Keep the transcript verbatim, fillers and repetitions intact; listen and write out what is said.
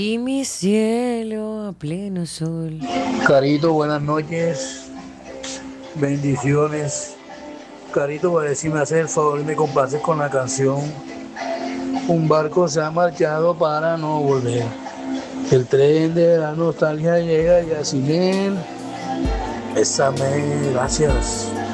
Y mi cielo a pleno sol. Carito, buenas noches, bendiciones. Carito, para ver si me haces el favor y me complaces con la canción Un barco se ha marchado para no volver. El tren de la nostalgia llega ya sin él. Esa me... Gracias.